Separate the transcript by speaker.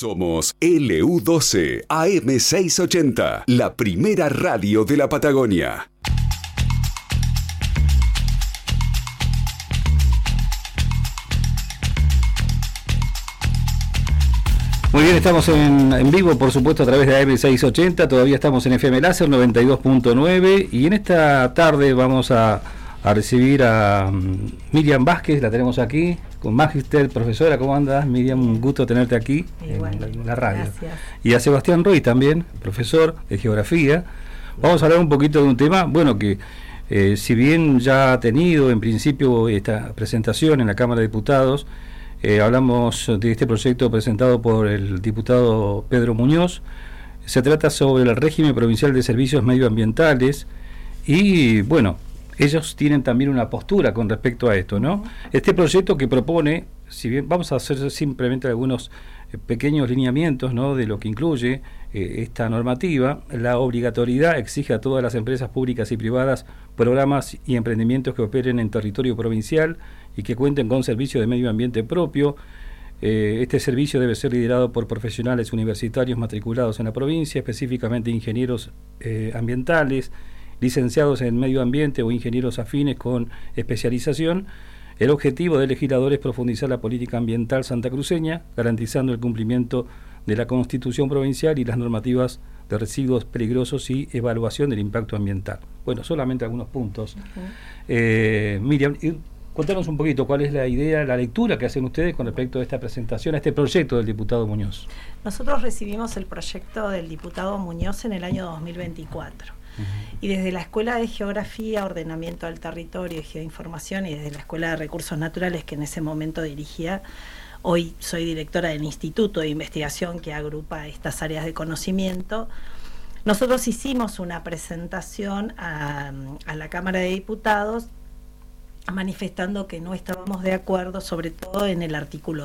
Speaker 1: Somos LU12 AM680, la primera radio de la Patagonia.
Speaker 2: Muy bien, estamos en vivo, por supuesto, a través de AM680, todavía estamos en FM Láser 92.9 y en esta tarde vamos a recibir a Miriam Vázquez, la tenemos aquí, con Magister, profesora. ¿Cómo andas, Miriam? Un gusto tenerte aquí en la radio.
Speaker 3: Gracias.
Speaker 2: Y a Sebastián Ruiz también, profesor de Geografía. Vamos a hablar un poquito de un tema, bueno, que si bien ya ha tenido en principio esta presentación en la Cámara de Diputados, hablamos de este proyecto presentado por el diputado Pedro Muñoz. Se trata sobre el régimen provincial de servicios medioambientales y, bueno, ellos tienen también una postura con respecto a esto, ¿no? Este proyecto que propone, si bien vamos a hacer simplemente algunos pequeños lineamientos, ¿no?, de lo que incluye esta normativa. La obligatoriedad exige a todas las empresas públicas y privadas programas y emprendimientos que operen en territorio provincial y que cuenten con servicio de medio ambiente propio. Este servicio debe ser liderado por profesionales universitarios matriculados en la provincia, específicamente ingenieros ambientales, licenciados en medio ambiente o ingenieros afines con especialización. El objetivo del legislador es profundizar la política ambiental santacruceña, garantizando el cumplimiento de la Constitución provincial y las normativas de residuos peligrosos y evaluación del impacto ambiental. Bueno, solamente algunos puntos. Miriam, contanos un poquito cuál es la idea, la lectura que hacen ustedes con respecto a esta presentación, a este proyecto del diputado Muñoz.
Speaker 3: Nosotros recibimos el proyecto del diputado Muñoz en el año 2024. Y desde la Escuela de Geografía, Ordenamiento del Territorio y Geoinformación, y desde la Escuela de Recursos Naturales que en ese momento dirigía, hoy soy directora del Instituto de Investigación que agrupa estas áreas de conocimiento, nosotros hicimos una presentación a la Cámara de Diputados manifestando que no estábamos de acuerdo, sobre todo en el artículo